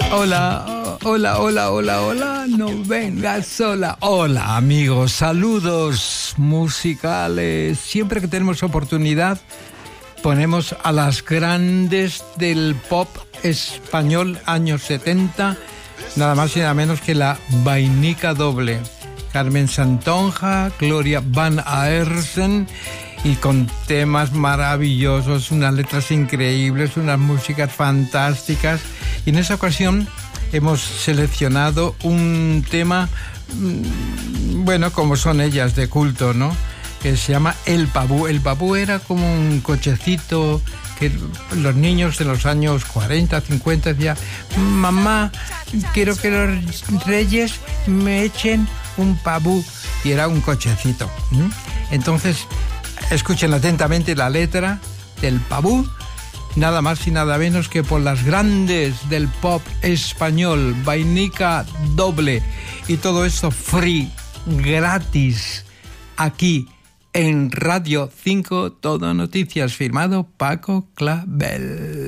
Hola, hola, hola, hola, hola, no vengas sola. Hola, amigos, saludos musicales. Siempre que tenemos oportunidad, ponemos a las grandes del pop español años 70, nada más y nada menos que la Vainica Doble. Carmen Santonja, Gloria Van Aersen, y con temas maravillosos, unas letras increíbles, unas músicas fantásticas. Y en esa ocasión hemos seleccionado un tema, bueno, como son ellas, de culto, ¿no?, que se llama El Pabú. El Pabú era como un cochecito que los niños de los años 40, 50 decían: mamá, quiero que los reyes me echen un Pabú. Y era un cochecito. Entonces, escuchen atentamente la letra del Pabú, nada más y nada menos que por las grandes del pop español, Vainica Doble. Y todo esto free, gratis, aquí en Radio 5 Todo Noticias, firmado Paco Clavel.